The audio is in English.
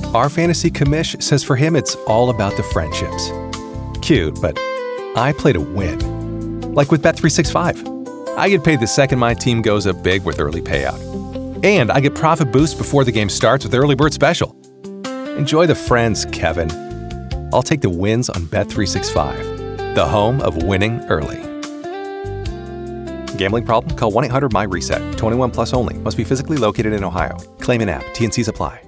Our fantasy commish says for him it's all about the friendships. Cute, but I play to win. Like with Bet365. I get paid the second my team goes up big with early payout. And I get profit boost before the game starts with Early Bird Special. Enjoy the friends, Kevin. I'll take the wins on Bet365, the home of winning early. Gambling problem? Call 1-800-MY-RESET. 21 plus only. Must be physically located in Ohio. Claim in app. T&Cs apply.